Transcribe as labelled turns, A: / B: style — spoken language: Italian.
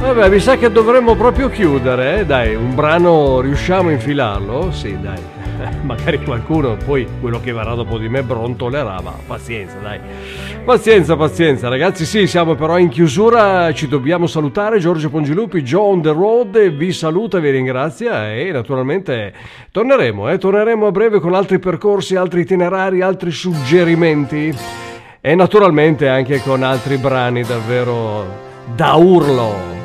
A: Vabbè, mi sa che dovremmo proprio chiudere, eh? Dai, un brano riusciamo a infilarlo? Sì, dai. Magari qualcuno, poi quello che verrà dopo di me brontolerà, ma pazienza, dai. Pazienza, pazienza, ragazzi. Sì, siamo però in chiusura, ci dobbiamo salutare. Giorgio Pongilupi, Joe on the road, vi saluta, vi ringrazia e naturalmente torneremo a breve con altri percorsi, altri itinerari, altri suggerimenti e naturalmente anche con altri brani davvero da urlo.